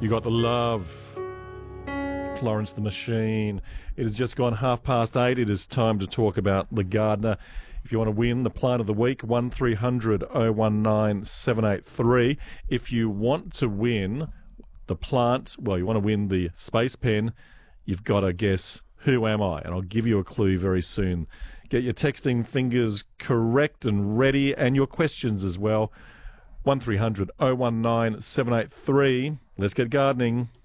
You got the love. Florence the Machine. It has just gone 8:30. It is time to talk about the gardener. If you want to win the plant of the week, 1300 019 783. If you want to win the plant, well, you want to win the space pen, you've got to guess who am I, and I'll give you a clue very soon. Get your texting fingers correct and ready, and your questions as well. 1300 019 783. Let's get gardening.